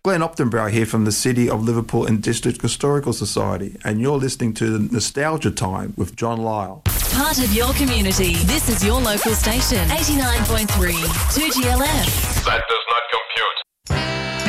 Glenn Optenbrow here from the City of Liverpool and District Historical Society, and you're listening to Nostalgia Time with John Lyle. Part of your community. This is your local station, 89.3 2GLF. That does not compute.